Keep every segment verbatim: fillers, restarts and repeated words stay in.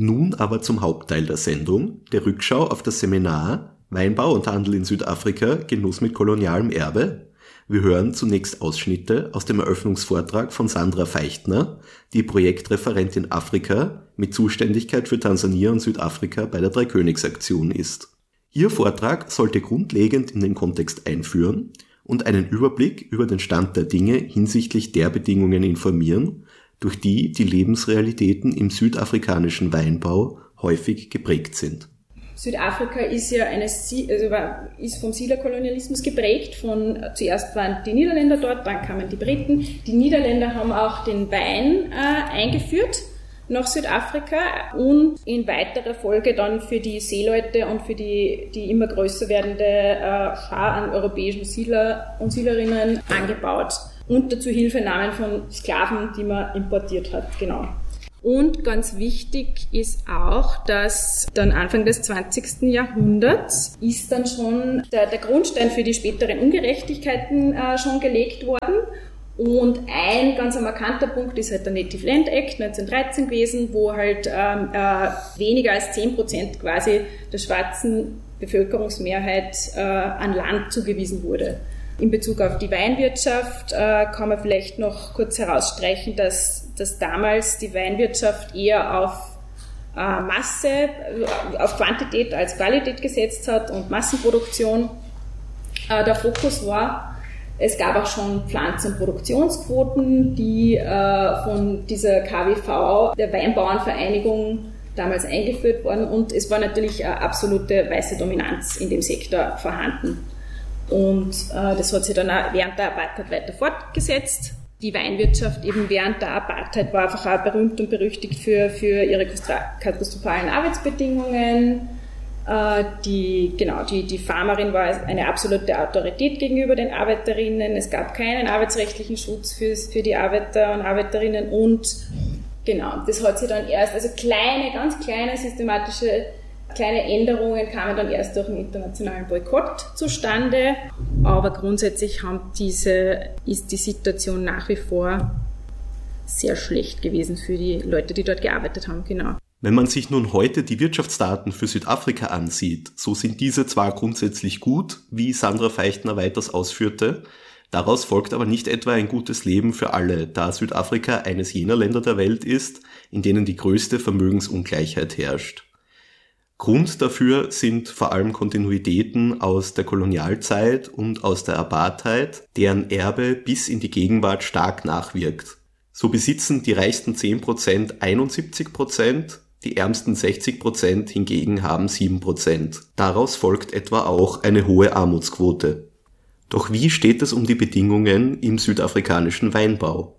Nun aber zum Hauptteil der Sendung, der Rückschau auf das Seminar Weinbau und Handel in Südafrika, Genuss mit kolonialem Erbe. Wir hören zunächst Ausschnitte aus dem Eröffnungsvortrag von Sandra Feichtner, die Projektreferentin Afrika mit Zuständigkeit für Tansania und Südafrika bei der Dreikönigsaktion ist. Ihr Vortrag sollte grundlegend in den Kontext einführen und einen Überblick über den Stand der Dinge hinsichtlich der Bedingungen informieren, durch die die Lebensrealitäten im südafrikanischen Weinbau häufig geprägt sind. Südafrika ist ja eine, also war, ist vom Siedlerkolonialismus geprägt. Von, zuerst waren die Niederländer dort, dann kamen die Briten. Die Niederländer haben auch den Wein äh, eingeführt nach Südafrika und in weiterer Folge dann für die Seeleute und für die, die immer größer werdende äh, Schar an europäischen Siedler und Siedlerinnen angebaut. Unter Zuhilfenahme von Sklaven, die man importiert hat, genau. Und ganz wichtig ist auch, dass dann Anfang des zwanzigsten Jahrhunderts ist dann schon der, der Grundstein für die späteren Ungerechtigkeiten äh, schon gelegt worden. Und ein ganz markanter Punkt ist halt der Native Land Act neunzehnhundertdreizehn gewesen, wo halt ähm, äh, weniger als zehn Prozent quasi der schwarzen Bevölkerungsmehrheit äh, an Land zugewiesen wurde. In Bezug auf die Weinwirtschaft äh, kann man vielleicht noch kurz herausstreichen, dass, dass damals die Weinwirtschaft eher auf äh, Masse, auf Quantität als Qualität gesetzt hat und Massenproduktion äh, der Fokus war. Es gab auch schon Pflanzen- und Produktionsquoten, die äh, von dieser K W V, der Weinbauernvereinigung, damals eingeführt worden, und es war natürlich eine absolute weiße Dominanz in dem Sektor vorhanden. Und äh, das hat sich dann auch während der Apartheid weiter fortgesetzt. Die Weinwirtschaft eben während der Apartheid war einfach auch berühmt und berüchtigt für, für ihre katastrophalen Arbeitsbedingungen. Äh, die, genau, die, die Farmerin war eine absolute Autorität gegenüber den Arbeiterinnen. Es gab keinen arbeitsrechtlichen Schutz für, für die Arbeiter und Arbeiterinnen. Und genau, das hat sich dann erst, also kleine, ganz kleine systematische Kleine Änderungen kamen dann erst durch einen internationalen Boykott zustande, aber grundsätzlich haben diese, ist die Situation nach wie vor sehr schlecht gewesen für die Leute, die dort gearbeitet haben, genau. Wenn man sich nun heute die Wirtschaftsdaten für Südafrika ansieht, so sind diese zwar grundsätzlich gut, wie Sandra Feichtner weiters ausführte, daraus folgt aber nicht etwa ein gutes Leben für alle, da Südafrika eines jener Länder der Welt ist, in denen die größte Vermögensungleichheit herrscht. Grund dafür sind vor allem Kontinuitäten aus der Kolonialzeit und aus der Apartheid, deren Erbe bis in die Gegenwart stark nachwirkt. So besitzen die reichsten zehn Prozent einundsiebzig Prozent, die ärmsten sechzig Prozent hingegen haben sieben Prozent. Daraus folgt etwa auch eine hohe Armutsquote. Doch wie steht es um die Bedingungen im südafrikanischen Weinbau?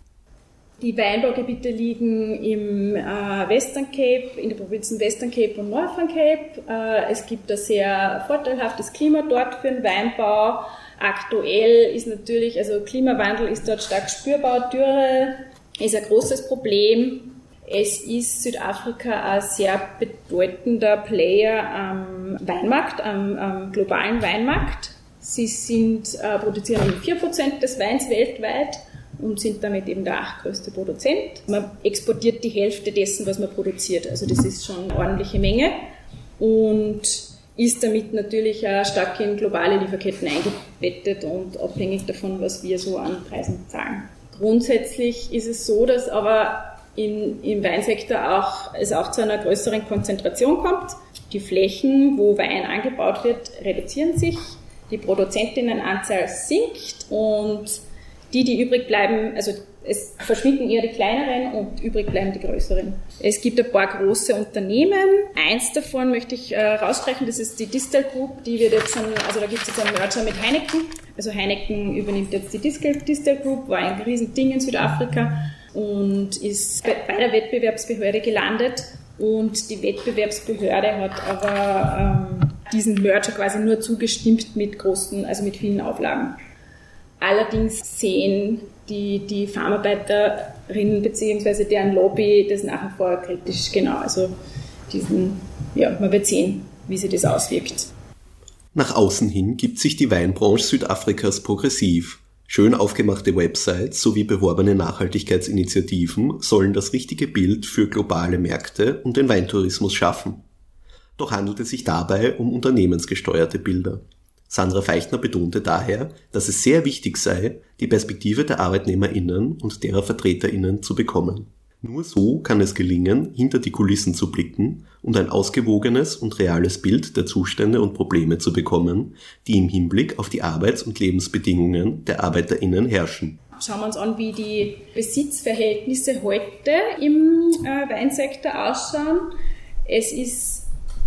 Die Weinbaugebiete liegen im äh, Western Cape, in den Provinzen Western Cape und Northern Cape. Äh, es gibt ein sehr vorteilhaftes Klima dort für den Weinbau. Aktuell ist natürlich, also Klimawandel ist dort stark spürbar. Dürre ist ein großes Problem. Es ist Südafrika ein sehr bedeutender Player am Weinmarkt, am, am globalen Weinmarkt. Sie sind, äh, produzieren vier Prozent des Weins weltweit und sind damit eben der achtgrößte Produzent. Man exportiert die Hälfte dessen, was man produziert. Also das ist schon eine ordentliche Menge und ist damit natürlich auch stark in globale Lieferketten eingebettet und abhängig davon, was wir so an Preisen zahlen. Grundsätzlich ist es so, dass aber in, im Weinsektor auch, es auch zu einer größeren Konzentration kommt. Die Flächen, wo Wein angebaut wird, reduzieren sich, die Produzentinnenanzahl sinkt und die, die übrig bleiben, also es verschwinden eher die kleineren und übrig bleiben die größeren. Es gibt ein paar große Unternehmen. Eins davon möchte ich äh, rausstreichen, das ist die Distel Group, die wird jetzt schon, also da gibt es jetzt einen Merger mit Heineken. Also Heineken übernimmt jetzt die Distel, Distel Group, war ein Riesending in Südafrika und ist bei, bei der Wettbewerbsbehörde gelandet. Und die Wettbewerbsbehörde hat aber ähm, diesen Merger quasi nur zugestimmt mit großen, also mit vielen Auflagen. Allerdings sehen die, die Farmarbeiterinnen bzw. deren Lobby das nach wie vor kritisch, genau. Also diesen, ja, man wird sehen, wie sich das auswirkt. Nach außen hin gibt sich die Weinbranche Südafrikas progressiv. Schön aufgemachte Websites sowie beworbene Nachhaltigkeitsinitiativen sollen das richtige Bild für globale Märkte und den Weintourismus schaffen. Doch handelt es sich dabei um unternehmensgesteuerte Bilder. Sandra Feichtner betonte daher, dass es sehr wichtig sei, die Perspektive der ArbeitnehmerInnen und derer VertreterInnen zu bekommen. Nur so kann es gelingen, hinter die Kulissen zu blicken und ein ausgewogenes und reales Bild der Zustände und Probleme zu bekommen, die im Hinblick auf die Arbeits- und Lebensbedingungen der ArbeiterInnen herrschen. Schauen wir uns an, wie die Besitzverhältnisse heute im äh, Weinsektor ausschauen. Es ist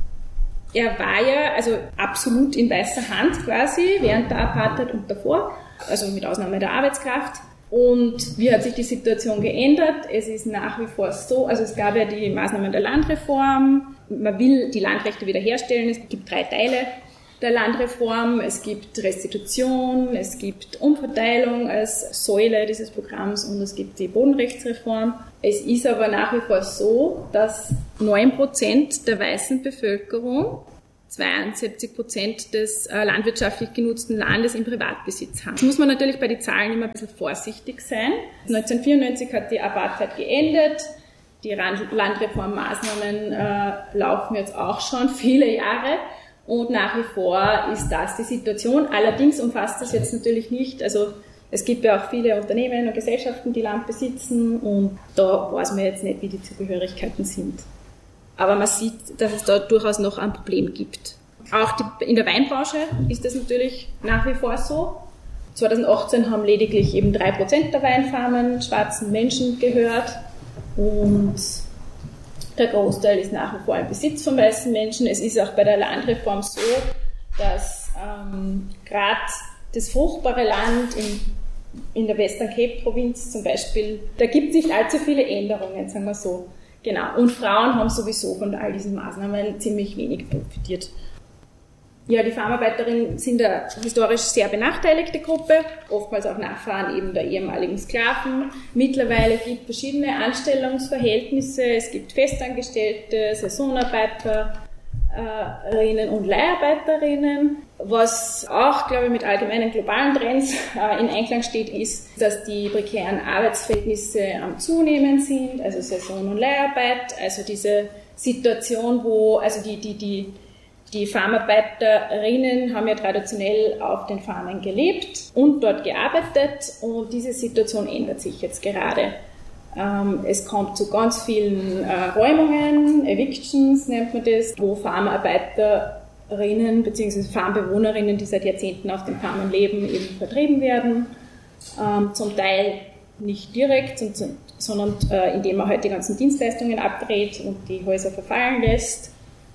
Er war ja also absolut in weißer Hand quasi während der Apartheid und davor, also mit Ausnahme der Arbeitskraft. Und wie hat sich die Situation geändert? Es ist nach wie vor so, also es gab ja die Maßnahmen der Landreform, man will die Landrechte wiederherstellen, es gibt drei Teile der Landreform, es gibt Restitution, es gibt Umverteilung als Säule dieses Programms und es gibt die Bodenrechtsreform. Es ist aber nach wie vor so, dass neun Prozent der weißen Bevölkerung zweiundsiebzig Prozent des äh, landwirtschaftlich genutzten Landes im Privatbesitz haben. Jetzt muss man natürlich bei den Zahlen immer ein bisschen vorsichtig sein. neunzehnhundertvierundneunzig hat die Apartheid geendet. Die Landreformmaßnahmen äh, laufen jetzt auch schon viele Jahre. Und nach wie vor ist das die Situation. Allerdings umfasst das jetzt natürlich nicht, also es gibt ja auch viele Unternehmen und Gesellschaften, die Land besitzen und da weiß man jetzt nicht, wie die Zugehörigkeiten sind. Aber man sieht, dass es da durchaus noch ein Problem gibt. Auch die, in der Weinbranche ist das natürlich nach wie vor so. zweitausendachtzehn haben lediglich eben drei Prozent der Weinfarmen schwarzen Menschen gehört und der Großteil ist nach wie vor im Besitz von weißen Menschen. Es ist auch bei der Landreform so, dass ähm, gerade das fruchtbare Land in, in der Western Cape Provinz zum Beispiel, da gibt es nicht allzu viele Änderungen, sagen wir so. Genau. Und Frauen haben sowieso von all diesen Maßnahmen ziemlich wenig profitiert. Ja, die Farmarbeiterinnen sind eine historisch sehr benachteiligte Gruppe, oftmals auch Nachfahren eben der ehemaligen Sklaven. Mittlerweile gibt es verschiedene Anstellungsverhältnisse. Es gibt Festangestellte, Saisonarbeiterinnen und Leiharbeiterinnen. Was auch, glaube ich, mit allgemeinen globalen Trends in Einklang steht, ist, dass die prekären Arbeitsverhältnisse am Zunehmen sind, also Saison- und Leiharbeit, also diese Situation, wo also die, die, die Die Farmarbeiterinnen haben ja traditionell auf den Farmen gelebt und dort gearbeitet und diese Situation ändert sich jetzt gerade. Ähm, es kommt zu ganz vielen äh, Räumungen, Evictions nennt man das, wo Farmarbeiterinnen bzw. Farmbewohnerinnen, die seit Jahrzehnten auf den Farmen leben, eben vertrieben werden. Ähm, zum Teil nicht direkt, sondern äh, indem man halt die ganzen Dienstleistungen abdreht und die Häuser verfallen lässt.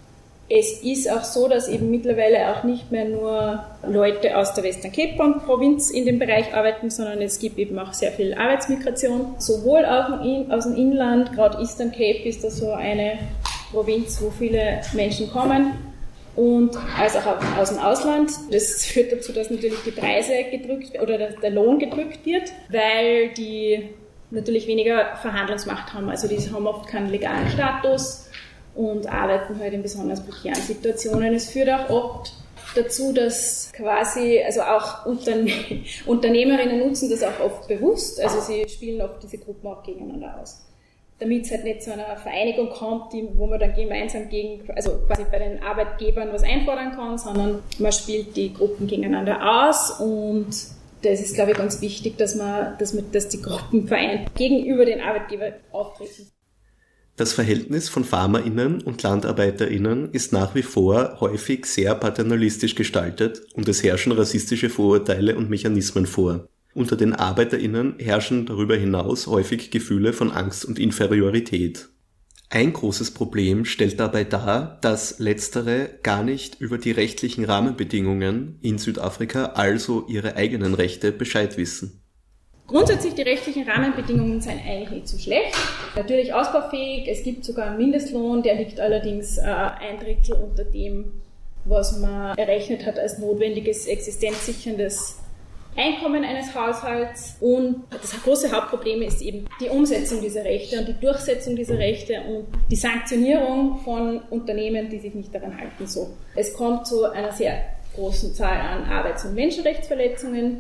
Es ist auch so, dass eben mittlerweile auch nicht mehr nur Leute aus der Western Cape Provinz in dem Bereich arbeiten, sondern es gibt eben auch sehr viel Arbeitsmigration, sowohl aus dem Inland, gerade Eastern Cape ist da so eine Provinz, wo viele Menschen kommen, und als auch aus dem Ausland. Das führt dazu, dass natürlich die Preise gedrückt oder der Lohn gedrückt wird, weil die natürlich weniger Verhandlungsmacht haben. Also die haben oft keinen legalen Status und arbeiten halt in besonders prekären Situationen. Es führt auch oft dazu, dass quasi, also auch Unterne- Unternehmerinnen nutzen das auch oft bewusst, also sie spielen oft diese Gruppen auch gegeneinander aus. Damit es halt nicht zu einer Vereinigung kommt, die, wo man dann gemeinsam gegen, also quasi bei den Arbeitgebern was einfordern kann, sondern man spielt die Gruppen gegeneinander aus und das ist, glaube ich, ganz wichtig, dass man, dass man, dass die Gruppen vereint gegenüber den Arbeitgeber auftreten. Das Verhältnis von FarmerInnen und LandarbeiterInnen ist nach wie vor häufig sehr paternalistisch gestaltet und es herrschen rassistische Vorurteile und Mechanismen vor. Unter den ArbeiterInnen herrschen darüber hinaus häufig Gefühle von Angst und Inferiorität. Ein großes Problem stellt dabei dar, dass Letztere gar nicht über die rechtlichen Rahmenbedingungen in Südafrika, also ihre eigenen Rechte, Bescheid wissen. Grundsätzlich, die rechtlichen Rahmenbedingungen sind eigentlich nicht so schlecht. Natürlich ausbaufähig, es gibt sogar einen Mindestlohn, der liegt allerdings äh, ein Drittel unter dem, was man errechnet hat als notwendiges existenzsicherndes Einkommen eines Haushalts. Und das große Hauptproblem ist eben die Umsetzung dieser Rechte und die Durchsetzung dieser Rechte und die Sanktionierung von Unternehmen, die sich nicht daran halten. So. Es kommt zu einer sehr großen Zahl an Arbeits- und Menschenrechtsverletzungen.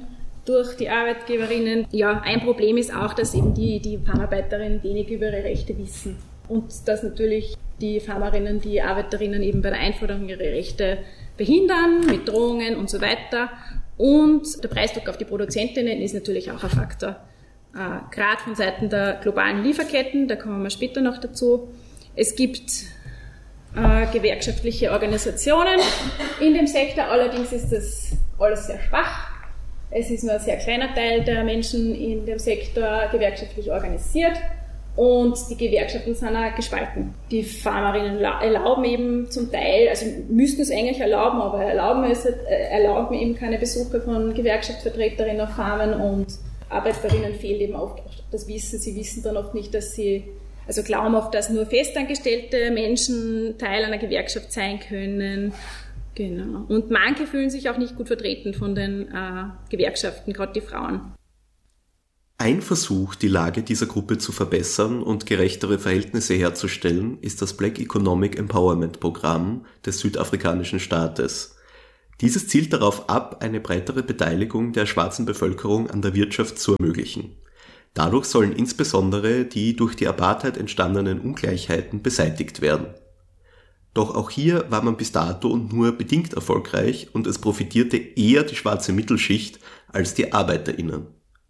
durch die Arbeitgeberinnen. Ja, ein Problem ist auch, dass eben die, die Farmarbeiterinnen wenig über ihre Rechte wissen und dass natürlich die Farmerinnen, die Arbeiterinnen eben bei der Einforderung ihrer Rechte behindern, mit Drohungen und so weiter. Und der Preisdruck auf die Produzentinnen ist natürlich auch ein Faktor. Äh, gerade von Seiten der globalen Lieferketten, da kommen wir später noch dazu. Es gibt äh, gewerkschaftliche Organisationen in dem Sektor, allerdings ist das alles sehr schwach. Es ist nur ein sehr kleiner Teil der Menschen in dem Sektor gewerkschaftlich organisiert und die Gewerkschaften sind auch gespalten. Die Farmerinnen erlauben eben zum Teil, also müssten es eigentlich erlauben, aber erlauben, es, erlauben eben keine Besuche von Gewerkschaftsvertreterinnen auf Farmen und Arbeiterinnen fehlt eben oft das Wissen. Sie wissen dann oft nicht, dass sie, also glauben oft, dass nur festangestellte Menschen Teil einer Gewerkschaft sein können. Genau. Und manche fühlen sich auch nicht gut vertreten von den äh, Gewerkschaften, gerade die Frauen. Ein Versuch, die Lage dieser Gruppe zu verbessern und gerechtere Verhältnisse herzustellen, ist das Black Economic Empowerment Programm des südafrikanischen Staates. Dieses zielt darauf ab, eine breitere Beteiligung der schwarzen Bevölkerung an der Wirtschaft zu ermöglichen. Dadurch sollen insbesondere die durch die Apartheid entstandenen Ungleichheiten beseitigt werden. Doch auch hier war man bis dato nur bedingt erfolgreich und es profitierte eher die schwarze Mittelschicht als die ArbeiterInnen.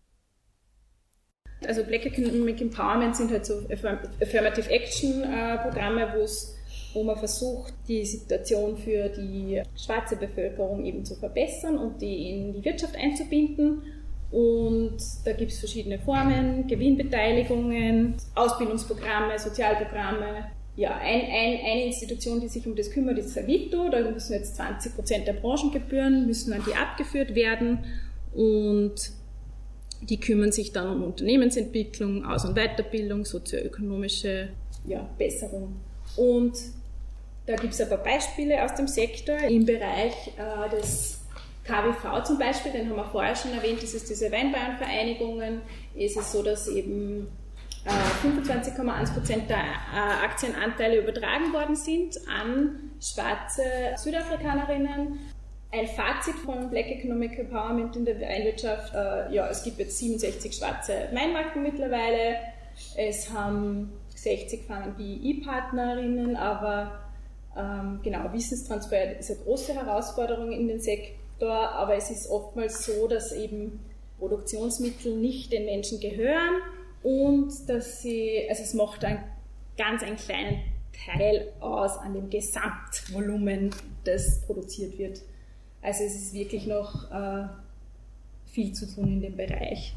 Also Black Economic Empowerment sind halt so Affirmative Action äh, Programme, wo es wo man versucht, die Situation für die schwarze Bevölkerung eben zu verbessern und die in die Wirtschaft einzubinden. Und da gibt es verschiedene Formen, Gewinnbeteiligungen, Ausbildungsprogramme, Sozialprogramme. Ja, ein, ein, eine Institution, die sich um das kümmert, ist Savito. Da müssen jetzt zwanzig Prozent der Branchengebühren müssen an die abgeführt werden. Und die kümmern sich dann um Unternehmensentwicklung, Aus- und Weiterbildung, sozioökonomische ja, Besserung. Und da gibt es ein paar Beispiele aus dem Sektor. Im Bereich äh, des K W V zum Beispiel, den haben wir vorher schon erwähnt, das ist diese Weinbauernvereinigungen, ist es so, dass eben äh, fünfundzwanzig Komma eins Prozent der äh, Aktienanteile übertragen worden sind an schwarze Südafrikanerinnen. Ein Fazit von Black Economic Empowerment in der Weinwirtschaft, äh, ja, es gibt jetzt siebenundsechzig schwarze Weinmarken mittlerweile, es haben sechzig Farmen B I-Partnerinnen, aber ähm, genau, Wissenstransfer ist eine große Herausforderung in den Sektor, aber es ist oftmals so, dass eben Produktionsmittel nicht den Menschen gehören und dass sie, also es macht einen ganz einen kleinen Teil aus an dem Gesamtvolumen, das produziert wird. Also es ist wirklich noch äh, viel zu tun in dem Bereich.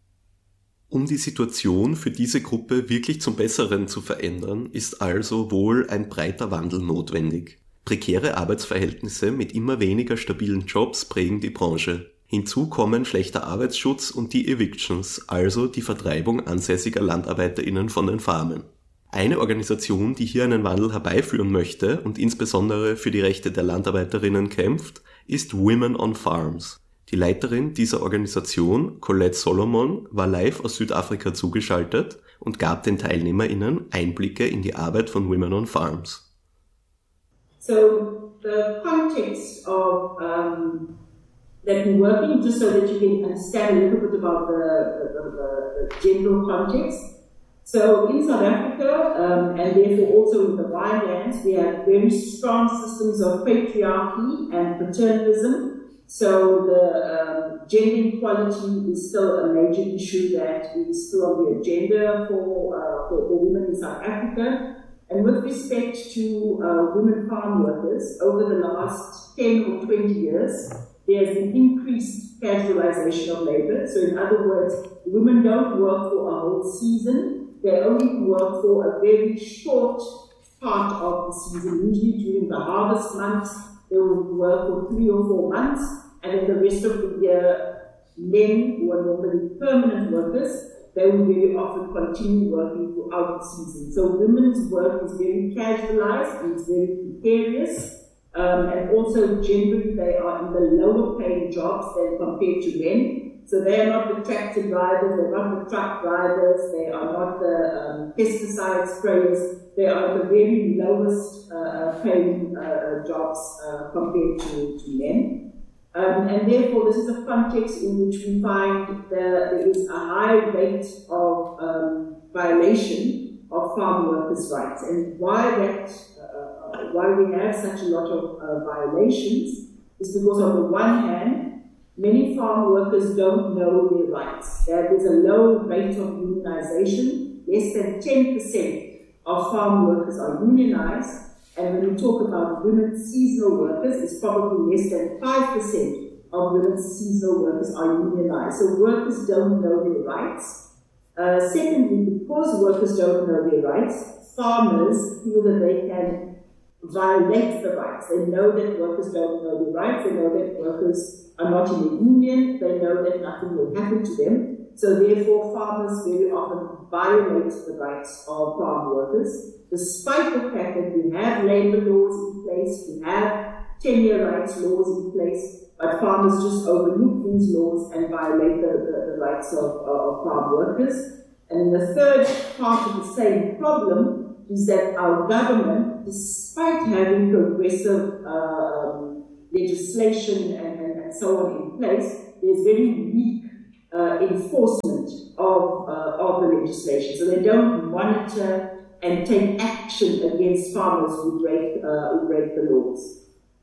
Um die Situation für diese Gruppe wirklich zum Besseren zu verändern, ist also wohl ein breiter Wandel notwendig. Prekäre Arbeitsverhältnisse mit immer weniger stabilen Jobs prägen die Branche. Hinzu kommen schlechter Arbeitsschutz und die Evictions, also die Vertreibung ansässiger LandarbeiterInnen von den Farmen. Eine Organisation, die hier einen Wandel herbeiführen möchte und insbesondere für die Rechte der Landarbeiterinnen kämpft, ist Women on Farms. Die Leiterin dieser Organisation, Colette Solomon, war live aus Südafrika zugeschaltet und gab den TeilnehmerInnen Einblicke in die Arbeit von Women on Farms. So the context of um, that we're working, just so that you can understand a little bit about the, the, the, the general context. So in South Africa, um, and therefore also in the Winelands, we have very strong systems of patriarchy and paternalism. So the um, gender equality is still a major issue that is still on the agenda for, uh, for, for women in South Africa. And with respect to uh, women farm workers, over the last ten or twenty years, there's an increased casualization of labor. So in other words, women don't work for a whole season. They only work for a very short part of the season, usually during the harvest months. They will work for three or four months, and then the rest of the year, men who are normally permanent workers, they will very often continue working throughout the season. So women's work is very casualized, and it's very precarious, um, and also generally they are in the lower paying jobs than compared to men. So they are not the tractor drivers, they're not the truck drivers, they are not the um, pesticide sprayers, they are the very lowest uh, paying uh, jobs uh, compared to, to men. Um, and therefore, this is a context in which we find that there is a high rate of um, violation of farm workers' rights. And why that, uh, why we have such a lot of uh, violations is because, on the one hand, many farm workers don't know their rights. There is a low rate of unionization. Less than ten percent of farm workers are unionized. And when we talk about women seasonal workers, it's probably less than five percent of women seasonal workers are unionized. So workers don't know their rights. Uh, secondly, because workers don't know their rights, farmers feel that they can violate the rights. They know that workers don't know their rights. They know that workers are not in a union. They know that nothing will happen to them. So therefore, farmers very often violate the rights of farm workers, despite the fact that we have labor laws in place, we have tenure rights laws in place, but farmers just overlook these laws and violate the, the, the rights of, uh, of farm workers. And the third part of the same problem is that our government, despite having progressive uh, um, legislation and, and, and so on in place, there's very weak uh, enforcement of, uh, of the legislation. So they don't monitor and take action against farmers who break, uh, who break the laws.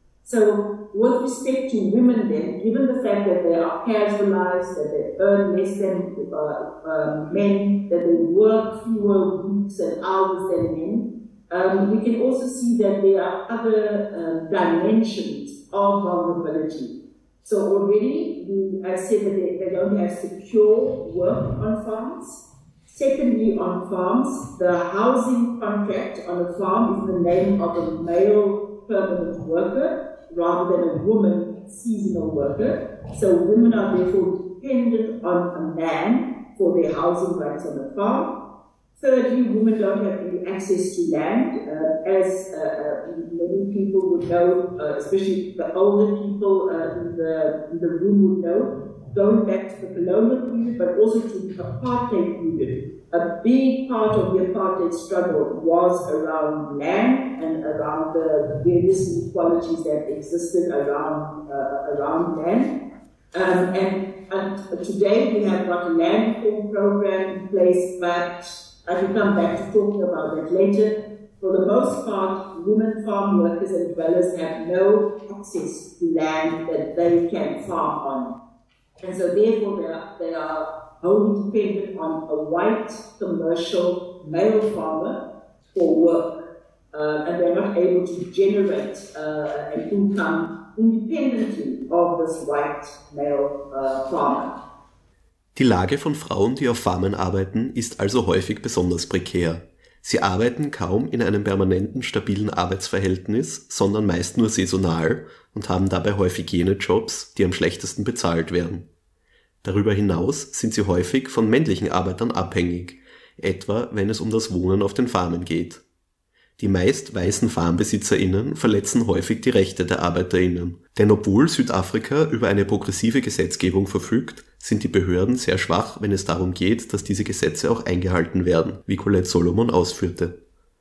So with respect to women then, given the fact that they are casualized, that they earn less than uh, um, men, that they work fewer weeks and hours than men, um, we can also see that there are other um, dimensions of vulnerability. So already, we, I said that they, they don't have secure work on farms. Secondly, on farms, the housing contract on a farm is in the name of a male permanent worker rather than a woman seasonal worker. So women are therefore dependent on a man for their housing rights on the farm. Thirdly, women don't have any access to land. Uh, as uh, uh, many people would know, uh, especially the older people uh, in, the, in the room would know, going back to the colonial period, but also to the apartheid period. A big part of the apartheid struggle was around land and around the, the various inequalities that existed around, uh, around land. Um, and, and today we have got a land reform program in place, but I can come back to talking about that later. For the most part, women farm workers and dwellers have no access to land that they can farm on. And so therefore they are, they are wholly dependent on a white commercial male farmer for work. Uh, and they're not able to generate uh, an income independently of this white male uh, farmer. Die Lage von Frauen, die auf Farmen arbeiten, ist also häufig besonders prekär. Sie arbeiten kaum in einem permanenten, stabilen Arbeitsverhältnis, sondern meist nur saisonal und haben dabei häufig jene Jobs, die am schlechtesten bezahlt werden. Darüber hinaus sind sie häufig von männlichen Arbeitern abhängig, etwa wenn es um das Wohnen auf den Farmen geht. Die meist weißen FarmbesitzerInnen verletzen häufig die Rechte der ArbeiterInnen. Denn obwohl Südafrika über eine progressive Gesetzgebung verfügt, sind die Behörden sehr schwach, wenn es darum geht, dass diese Gesetze auch eingehalten werden, wie Colette Solomon ausführte.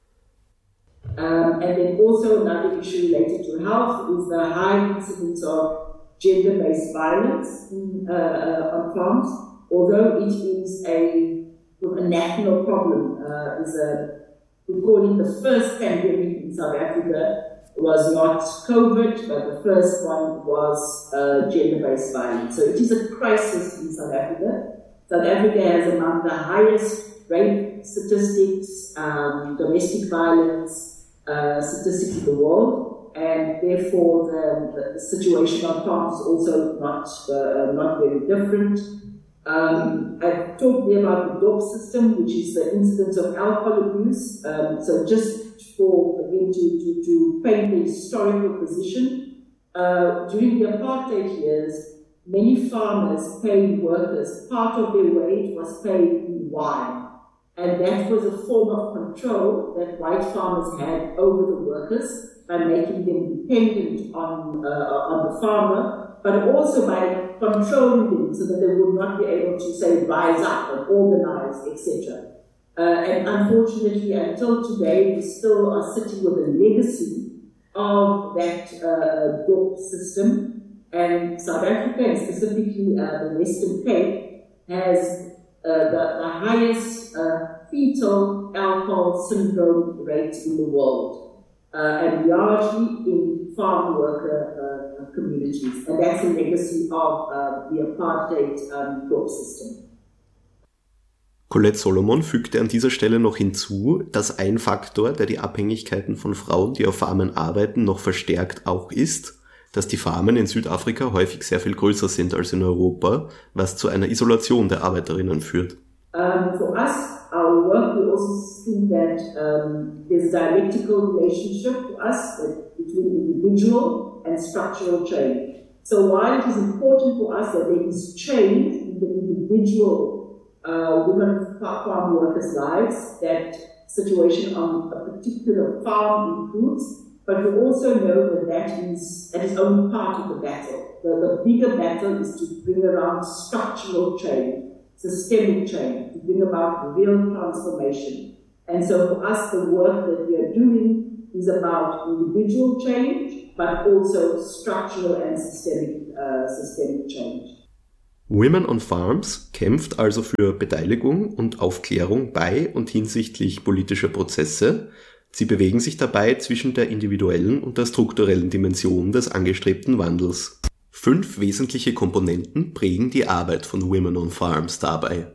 Um, and then also another issue related to health is the high incidence of gender-based violence in, uh, uh, on farms, although it is a, a national problem. Uh, is a We call it the first pandemic in South Africa was not COVID, but the first one was uh, gender-based violence. So it is a crisis in South Africa. South Africa has among the highest rape statistics, um, domestic violence uh, statistics in the world, and therefore the, the situation on farms is also not, uh, not very different. Um, I've talked there about the D O P system, which is the incidence of alcohol abuse. Um, so just for, again, to, to, to paint the historical position, uh, during the apartheid years, many farmers paid workers, part of their wage was paid in wine. And that was a form of control that white farmers had over the workers by making them dependent on, uh, on the farmer, but also by controlling them so that they would not be able to, say, rise up and organize, et cetera. Uh, and unfortunately, until today, we still are sitting with a legacy of that uh, D O P system. And South Africa, and specifically uh, the Western Cape, has uh, the, the highest uh, fetal alcohol syndrome rate in the world, uh, and largely in farm worker uh, communities. And that's a legacy of uh, the apartheid um, crop system. Colette Solomon fügte an dieser Stelle noch hinzu, dass ein Faktor, der die Abhängigkeiten von Frauen, die auf Farmen arbeiten, noch verstärkt auch ist, dass die Farmen in Südafrika häufig sehr viel größer sind als in Europa, was zu einer Isolation der Arbeiterinnen führt. Um, for us, our work, we also think that um, there's a dialectical relationship for us between individual and structural change. So while it is important for us that there is change in the individual Uh, women farm workers' lives, that situation on a particular farm improves, but we also know that that is, that is only part of the battle. The, the bigger battle is to bring around structural change, systemic change, to bring about real transformation. And so for us, the work that we are doing is about individual change, but also structural and systemic, uh, systemic change. Women on Farms kämpft also für Beteiligung und Aufklärung bei und hinsichtlich politischer Prozesse. Sie bewegen sich dabei zwischen der individuellen und der strukturellen Dimension des angestrebten Wandels. Fünf wesentliche Komponenten prägen die Arbeit von Women on Farms dabei.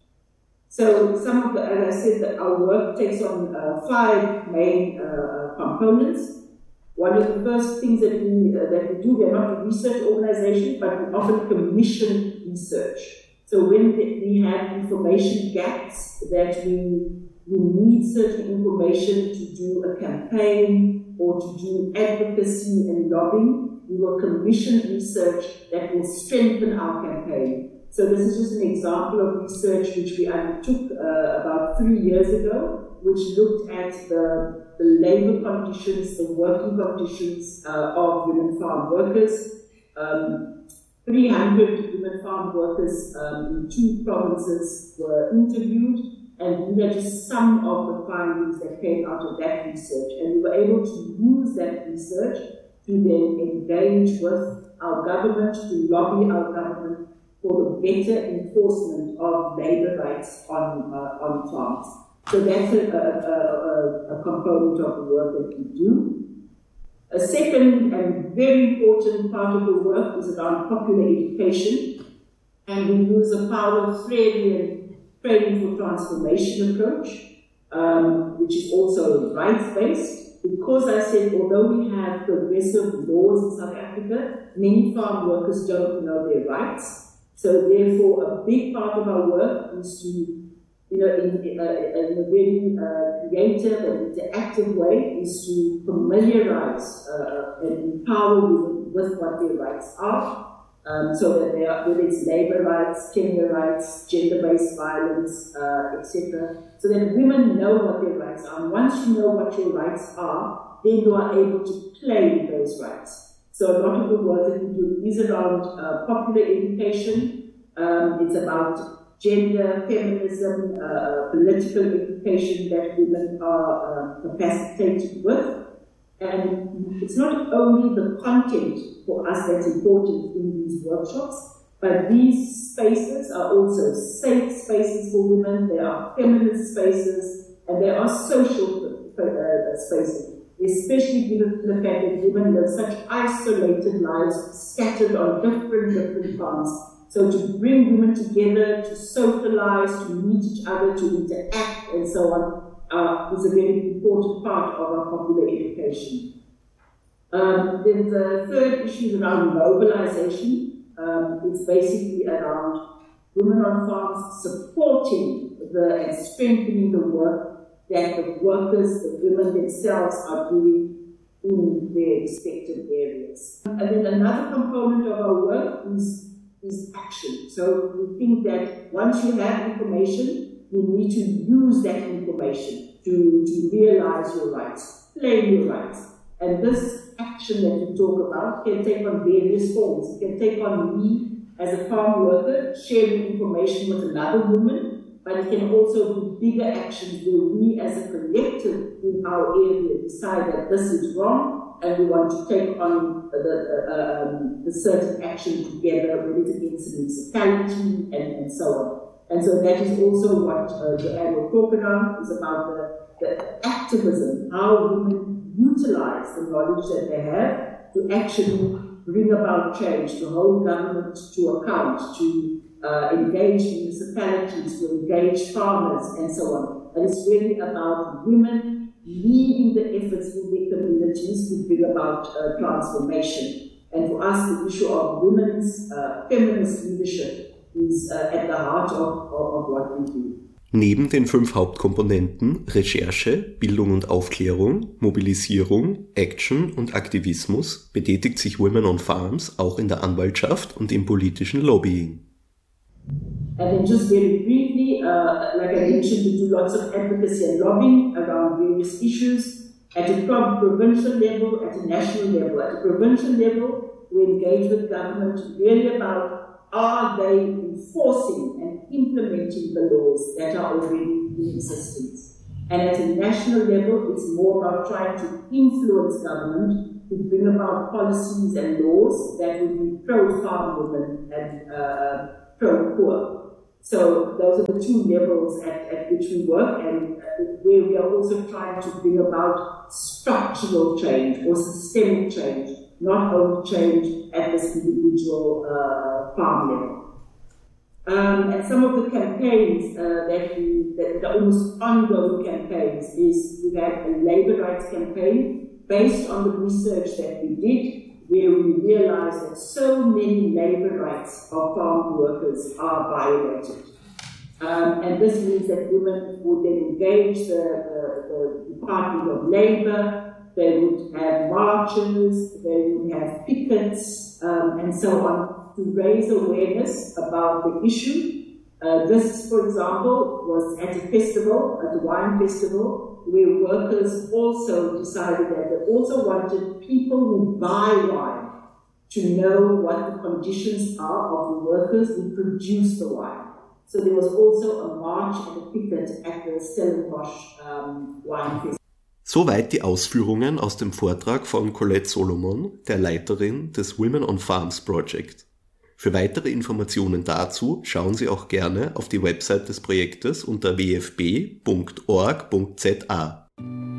So some of the, as I said, that our work takes on uh, five main uh, components. One of the first things that we, uh, that we do, we are not a research organization, but we often commission research. So when we have information gaps that we, we need certain information to do a campaign or to do advocacy and lobbying, we will commission research that will strengthen our campaign. So this is just an example of research which we undertook uh, about three years ago, which looked at the the labor conditions, the working conditions uh, of women farm workers. Um, three hundred women farm workers um, in two provinces were interviewed, and these are just some of the findings that came out of that research. And we were able to use that research to then engage with our government, to lobby our government for the better enforcement of labor rights on, uh, on farms. So that's a, a, a, a component of the work that we do. A second and very important part of the work is around popular education, and we use a power-Freudian training for transformation approach, um, which is also rights-based. Because I said, although we have progressive laws in South Africa, many farm workers don't know their rights. So therefore, a big part of our work is to You know, in, in, a, in a very uh, creative and interactive way, is to familiarize uh, and empower women with what their rights are, um, so that they are, whether it's labor rights, tenure rights, gender-based violence, uh, et cetera, so that women know what their rights are. And once you know what your rights are, then you are able to claim those rights. So a lot of the work that we do is around uh, popular education. Um, it's about gender, feminism, uh, political education that women are uh, capacitated with. And it's not only the content for us that's important in these workshops, but these spaces are also safe spaces for women, they are feminist spaces, and they are social uh, spaces, especially given the fact that women live such isolated lives, scattered on different, different farms. So to bring women together, to socialize, to meet each other, to interact, and so on, uh, is a very important part of our popular education. Um, then the third issue is around mobilization. Um, it's basically around women on farms supporting the and strengthening the work that the workers, the women themselves, are doing in their respective areas. And then another component of our work is is action. So we think that once you have information, you need to use that information to, to realize your rights, claim your rights. And this action that we talk about can take on various forms. It can take on me as a farm worker sharing information with another woman but it can also be bigger actions where we as a collective in our area decide that this is wrong and we want to take on the, uh, um, the certain action together, whether it's against the municipality and, and so on. And so that is also what uh, the annual talk around is about, the, the activism, how women utilize the knowledge that they have to actually bring about change, to hold government to account, to uh, engage municipalities, to engage farmers, and so on. And it's really about women leading the efforts in their communities to bring about uh, transformation. And for us, the issue of women's uh, feminist leadership is uh, at the heart of, of, of what we do. Neben den fünf Hauptkomponenten Recherche, Bildung und Aufklärung, Mobilisierung, Action und Aktivismus betätigt sich Women on Farms auch in der Anwaltschaft und im politischen Lobbying. And then just very briefly, uh, like I mentioned, we do lots of advocacy and lobbying around various issues at a provincial level, at a national level. At a provincial level, we engage with government really about are they enforcing and implementing the laws that are already in existence. And at a national level, it's more about trying to influence government to bring about policies and laws that will be pro-farm women and uh, pro-poor. So those are the two levels at, at which we work, and where we are also trying to bring about structural change or systemic change, not only change at this individual uh, farm level. Um, and some of the campaigns uh, that we, that the almost ongoing campaigns is we had a labour rights campaign based on the research that we did, where we realized that so many labour rights of farm workers are violated. Um, and this means that women would then engage the, the, the Department of Labour, they would have marches, they would have pickets, um, and so on, to raise awareness about the issue. Uh, this, for example, was at a festival, at a wine festival, where workers also decided that they also wanted people who buy wine to know what the conditions are of the workers who produce the wine. So there was also a march and a picket at the Stellenbosch um, Wine Festival. Soweit die Ausführungen aus dem Vortrag von Colette Solomon, der Leiterin des Women on Farms Project. Für weitere Informationen dazu schauen Sie auch gerne auf die Website des Projektes unter w f b punkt org punkt z a.